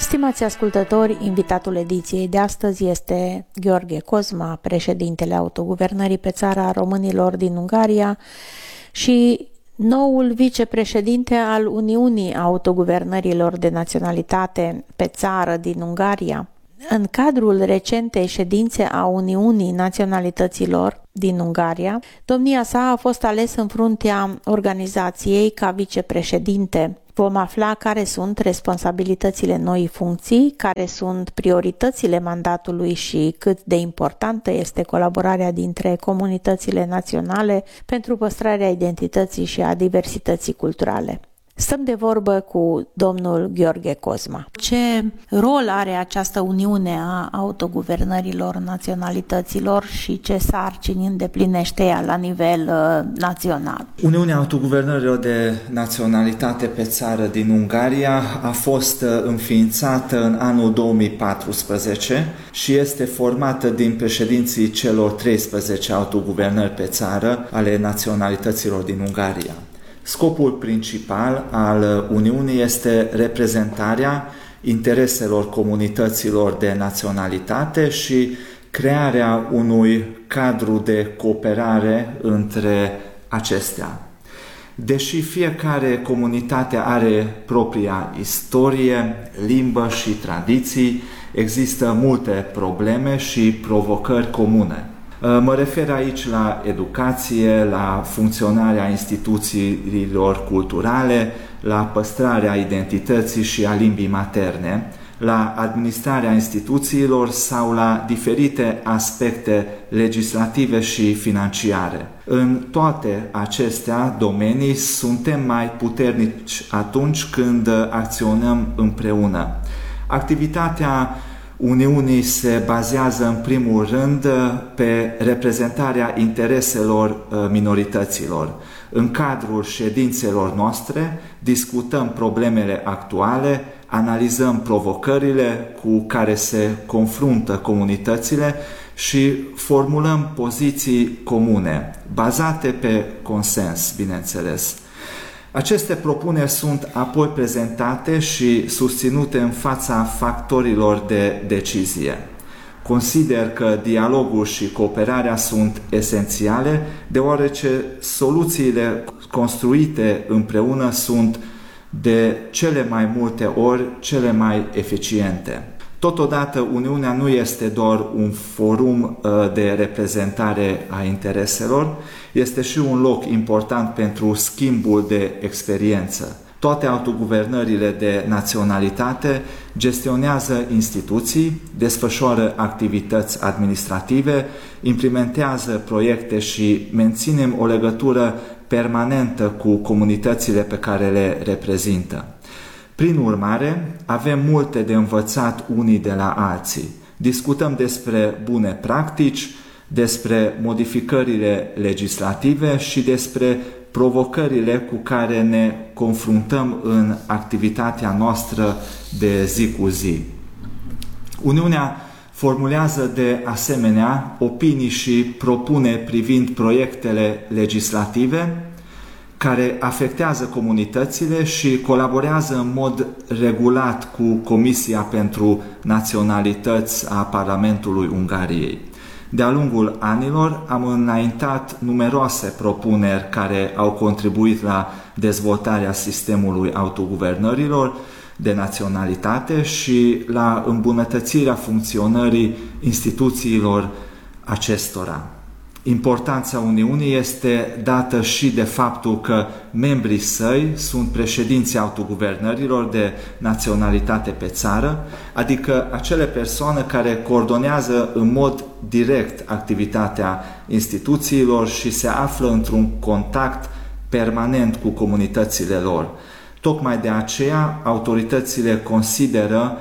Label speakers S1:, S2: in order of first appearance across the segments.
S1: Stimați ascultători, invitatul ediției de astăzi este Gheorghe Cozma, președintele Autoguvernării pe țară a românilor din Ungaria și noul vicepreședinte al Uniunii Autoguvernărilor de Naționalitate pe țară din Ungaria. În cadrul recentei ședințe a Uniunii Naționalităților din Ungaria, domnia sa a fost ales în fruntea organizației ca vicepreședinte. Vom afla care sunt responsabilitățile noii funcții, care sunt prioritățile mandatului și cât de importantă este colaborarea dintre comunitățile naționale pentru păstrarea identității și a diversității culturale. Stăm de vorbă cu domnul Gheorghe Cozma. Ce rol are această Uniune a Autoguvernărilor Naționalităților și ce sarcini îndeplinește ea la nivel național?
S2: Uniunea Autoguvernărilor de Naționalitate pe țară din Ungaria a fost înființată în anul 2014 și este formată din președinții celor 13 autoguvernări pe țară ale naționalităților din Ungaria. Scopul principal al Uniunii este reprezentarea intereselor comunităților de naționalitate și crearea unui cadru de cooperare între acestea. Deși fiecare comunitate are propria istorie, limbă și tradiții, există multe probleme și provocări comune. Mă refer aici la educație, la funcționarea instituțiilor culturale, la păstrarea identității și a limbii materne, la administrarea instituțiilor sau la diferite aspecte legislative și financiare. În toate acestea domenii suntem mai puternici atunci când acționăm împreună. Activitatea Uniunii se bazează în primul rând pe reprezentarea intereselor minorităților. În cadrul ședințelor noastre discutăm problemele actuale, analizăm provocările cu care se confruntă comunitățile și formulăm poziții comune, bazate pe consens, bineînțeles. Aceste propuneri sunt apoi prezentate și susținute în fața factorilor de decizie. Consider că dialogul și cooperarea sunt esențiale, deoarece soluțiile construite împreună sunt de cele mai multe ori cele mai eficiente. Totodată, Uniunea nu este doar un forum de reprezentare a intereselor, este și un loc important pentru schimbul de experiență. Toate autoguvernările de naționalitate gestionează instituții, desfășoară activități administrative, implementează proiecte și menținem o legătură permanentă cu comunitățile pe care le reprezintă. Prin urmare, avem multe de învățat unii de la alții. Discutăm despre bune practici, despre modificările legislative și despre provocările cu care ne confruntăm în activitatea noastră de zi cu zi. Uniunea formulează de asemenea opinii și propune privind proiectele legislative care afectează comunitățile și colaborează în mod regulat cu Comisia pentru Naționalități a Parlamentului Ungariei. De-a lungul anilor am înaintat numeroase propuneri care au contribuit la dezvoltarea sistemului autoguvernărilor de naționalitate și la îmbunătățirea funcționării instituțiilor acestora. Importanța Uniunii este dată și de faptul că membrii săi sunt președinții autoguvernărilor de naționalitate pe țară, adică acele persoane care coordonează în mod direct activitatea instituțiilor și se află într-un contact permanent cu comunitățile lor. Tocmai de aceea, autoritățile consideră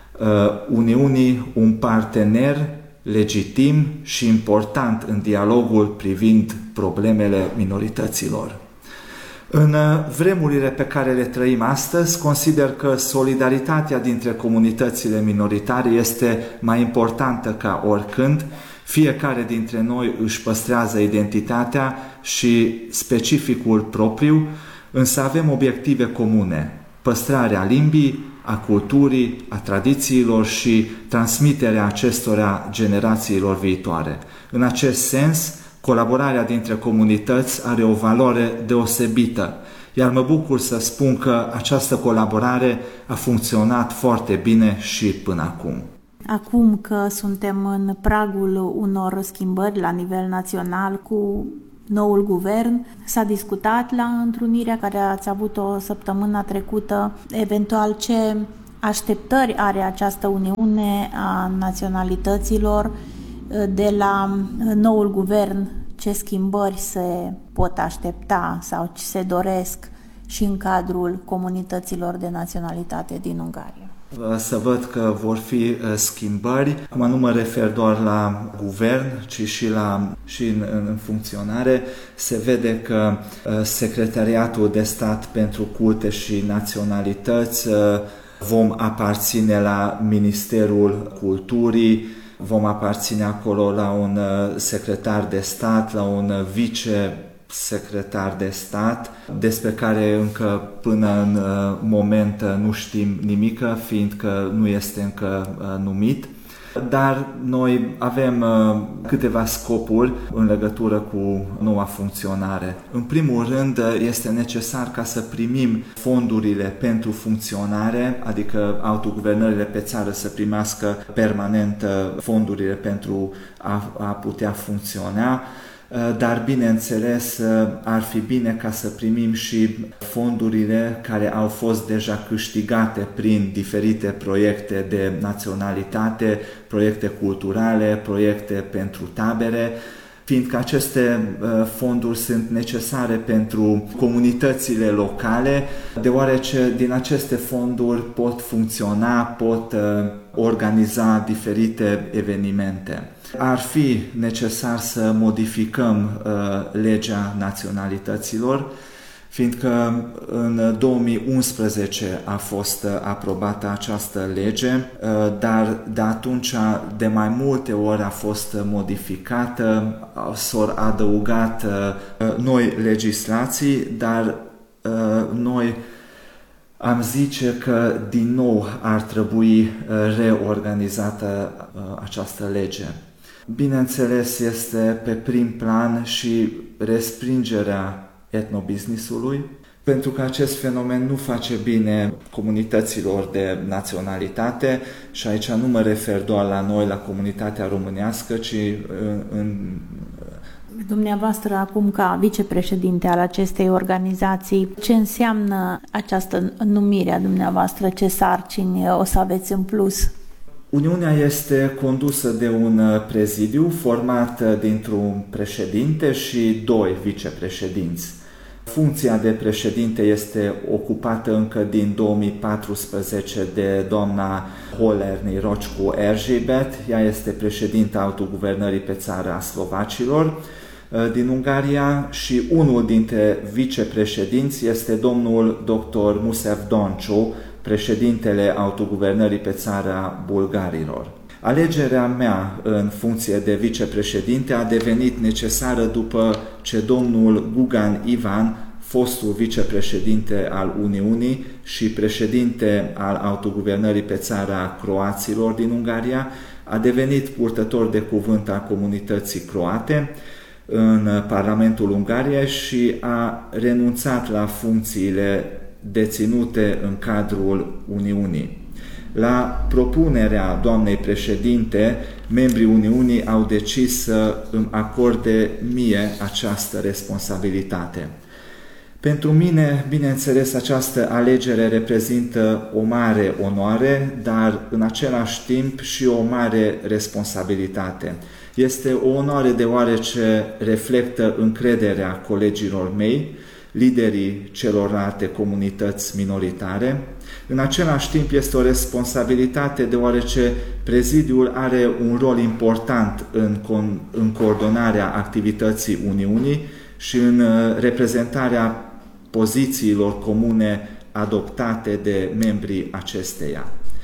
S2: Uniunii un partener legitim și important în dialogul privind problemele minorităților. În vremurile pe care le trăim astăzi, consider că solidaritatea dintre comunitățile minoritare este mai importantă ca oricând. Fiecare dintre noi își păstrează identitatea și specificul propriu, însă avem obiective comune. păstrarea limbii, a culturii, a tradițiilor și transmiterea acestora generațiilor viitoare. În acest sens, colaborarea dintre comunități are o valoare deosebită, iar mă bucur să spun că această colaborare a funcționat foarte bine și până acum.
S1: Acum că suntem în pragul unor schimbări la nivel național cu noul guvern, s-a discutat la întrunirea care ați avut-o săptămâna trecută, eventual ce așteptări are această uniune a naționalităților de la noul guvern, ce schimbări se pot aștepta sau ce se doresc și în cadrul comunităților de naționalitate din Ungaria.
S2: Să văd că vor fi schimbări. Acum nu mă refer doar la guvern, ci și în funcționare. Se vede că Secretariatul de Stat pentru Culte și Naționalități vom aparține la Ministerul Culturii, vom aparține acolo la un secretar de stat, la un vicesecretar de stat, despre care încă până în moment nu știm nimic, fiindcă nu este încă numit. Dar noi avem câteva scopuri în legătură cu noua funcționare. În primul rând, este necesar ca să primim fondurile pentru funcționare, adică autoguvernările pe țară să primească permanent fondurile pentru a putea funcționa. Dar, bineînțeles, ar fi bine ca să primim și fondurile care au fost deja câștigate prin diferite proiecte de naționalitate, proiecte culturale, proiecte pentru tabere, fiindcă aceste fonduri sunt necesare pentru comunitățile locale, deoarece din aceste fonduri pot funcționa, pot organiza diferite evenimente. Ar fi necesar să modificăm legea naționalităților, fiindcă în 2011 a fost aprobată această lege, dar de atunci de mai multe ori a fost modificată, s-au adăugat noi legislații, dar noi am zice că din nou ar trebui reorganizată această lege. Bineînțeles, este pe prim plan și respingerea etnobusiness-ului, pentru că acest fenomen nu face bine comunităților de naționalitate și aici nu mă refer doar la noi, la comunitatea românească, ci în
S1: Dumneavoastră, acum ca vicepreședinte al acestei organizații, ce înseamnă această numire a dumneavoastră? Ce sarcini o să aveți în plus?
S2: Uniunea este condusă de un prezidiu format dintr-un președinte și doi vicepreședinți. Funcția de președinte este ocupată încă din 2014 de doamna Holerny Roccu Erzsébet. Ea este președinta autoguvernării pe țară a slovacilor din Ungaria și unul dintre vicepreședinți este domnul dr. Musev Donciu, președintele autoguvernării pe țară a bulgarilor. Alegerea mea în funcție de vicepreședinte a devenit necesară după ce domnul Gugan Ivan, fostul vicepreședinte al Uniunii și președinte al autoguvernării pe țara croaților din Ungaria, a devenit purtător de cuvânt al comunității croate în Parlamentul Ungariei și a renunțat la funcțiile deținute în cadrul Uniunii. La propunerea doamnei președinte, membrii Uniunii au decis să îmi acorde mie această responsabilitate. Pentru mine, bineînțeles, această alegere reprezintă o mare onoare, dar în același timp și o mare responsabilitate. Este o onoare deoarece reflectă încrederea colegilor mei, liderii celorlalte comunități minoritare. În același timp este o responsabilitate deoarece prezidiul are un rol important în coordonarea activității Uniunii și în reprezentarea pozițiilor comune adoptate de membrii acesteia.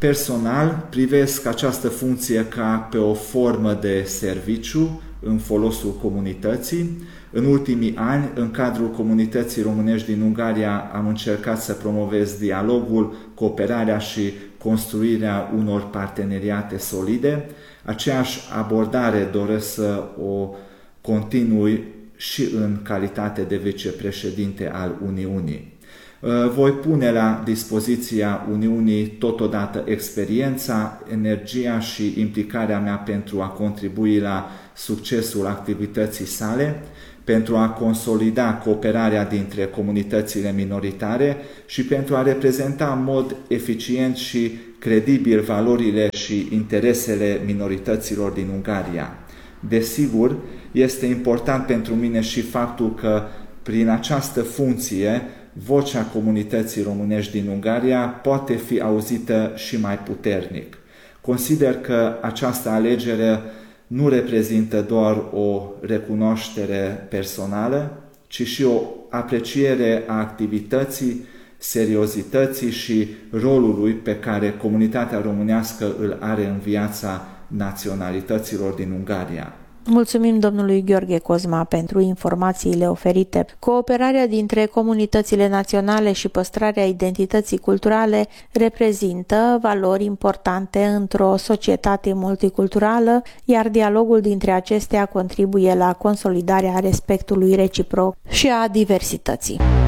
S2: Personal, privesc această funcție ca pe o formă de serviciu în folosul comunității. În ultimii ani, în cadrul comunității românești din Ungaria, am încercat să promovez dialogul, cooperarea și construirea unor parteneriate solide. Aceeași abordare doresc să o continui și în calitate de vicepreședinte al Uniunii. Voi pune la dispoziția Uniunii totodată experiența, energia și implicarea mea pentru a contribui la succesul activității sale, pentru a consolida cooperarea dintre comunitățile minoritare și pentru a reprezenta în mod eficient și credibil valorile și interesele minorităților din Ungaria. Desigur, este important pentru mine și faptul că prin această funcție vocea comunității românești din Ungaria poate fi auzită și mai puternic. Consider că această alegere nu reprezintă doar o recunoaștere personală, ci și o apreciere a activității, seriozității și rolului pe care comunitatea românească îl are în viața naționalităților din Ungaria.
S1: Mulțumim domnului Gheorghe Cozma pentru informațiile oferite. Cooperarea dintre comunitățile naționale și păstrarea identității culturale reprezintă valori importante într-o societate multiculturală, iar dialogul dintre acestea contribuie la consolidarea respectului reciproc și a diversității.